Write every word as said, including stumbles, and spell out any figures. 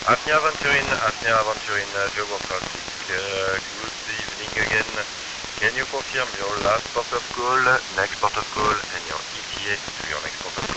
Apnea Aventurin, Apnea Aventurin, uh, Joe Francis. Uh, good evening again. Can you confirm your last port of call, next port of call, and your E T A to your next port of call?